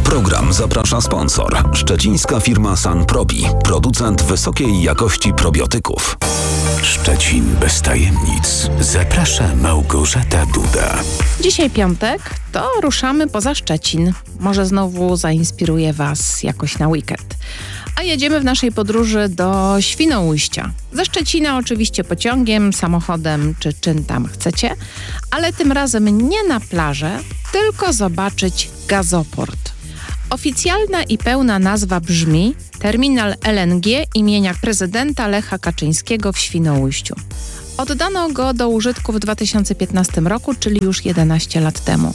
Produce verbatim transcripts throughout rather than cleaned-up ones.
program zaprasza sponsor. Szczecińska firma Sanprobi, producent wysokiej jakości probiotyków. Szczecin bez tajemnic. Zaprasza Małgorzata Duda. Dzisiaj piątek, to ruszamy poza Szczecin. Może znowu zainspiruje Was jakoś na weekend. A jedziemy w naszej podróży do Świnoujścia. Ze Szczecina oczywiście pociągiem, samochodem czy czym tam chcecie, ale tym razem nie na plażę, tylko zobaczyć gazoport. Oficjalna i pełna nazwa brzmi Terminal L N G imienia prezydenta Lecha Kaczyńskiego w Świnoujściu. Oddano go do użytku w dwa tysiące piętnastym roku, czyli już jedenaście lat temu.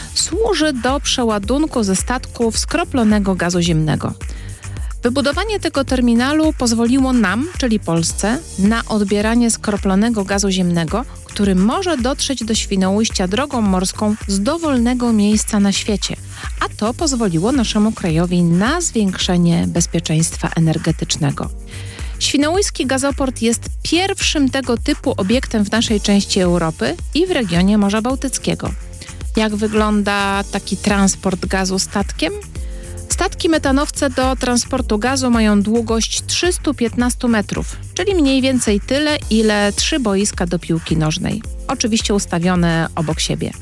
Służy do przeładunku ze statków skroplonego gazu ziemnego. Wybudowanie tego terminalu pozwoliło nam, czyli Polsce, na odbieranie skroplonego gazu ziemnego, który może dotrzeć do Świnoujścia drogą morską z dowolnego miejsca na świecie, a to pozwoliło naszemu krajowi na zwiększenie bezpieczeństwa energetycznego. Świnoujski gazoport jest pierwszym tego typu obiektem w naszej części Europy i w regionie Morza Bałtyckiego. Jak wygląda taki transport gazu statkiem? Statki metanowce do transportu gazu mają długość trzysta piętnaście metrów, czyli mniej więcej tyle, ile trzy boiska do piłki nożnej. Oczywiście ustawione obok siebie.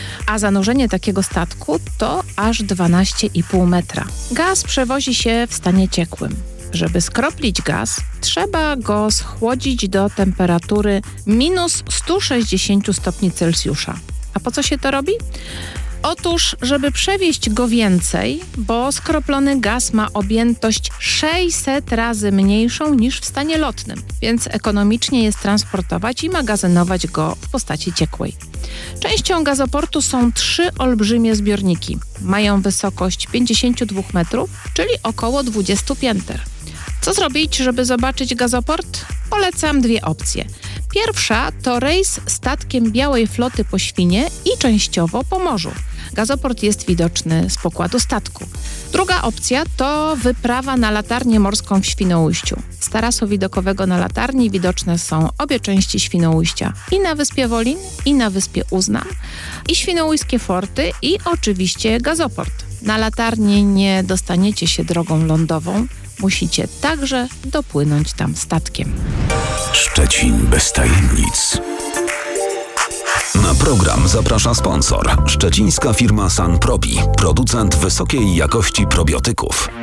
A zanurzenie takiego statku to aż dwanaście i pół metra. Gaz przewozi się w stanie ciekłym. Żeby skroplić gaz, trzeba go schłodzić do temperatury minus sto sześćdziesiąt stopni Celsjusza. A po co się to robi? Otóż, żeby przewieźć go więcej, bo skroplony gaz ma objętość sześćset razy mniejszą niż w stanie lotnym, więc ekonomicznie jest transportować i magazynować go w postaci ciekłej. Częścią gazoportu są trzy olbrzymie zbiorniki. Mają wysokość pięćdziesiąt dwa metrów, czyli około dwadzieścia pięter. Co zrobić, żeby zobaczyć gazoport? Polecam dwie opcje. Pierwsza to rejs statkiem Białej Floty po Świnie i częściowo po morzu. Gazoport jest widoczny z pokładu statku. Druga opcja to wyprawa na latarnię morską w Świnoujściu. Z tarasu widokowego na latarni widoczne są obie części Świnoujścia. I na wyspie Wolin, i na wyspie Uznam, i świnoujskie forty, i oczywiście gazoport. Na latarni nie dostaniecie się drogą lądową. Musicie także dopłynąć tam statkiem. Szczecin bez tajemnic. Na program zaprasza sponsor. Szczecińska firma Sanprobi, producent wysokiej jakości probiotyków.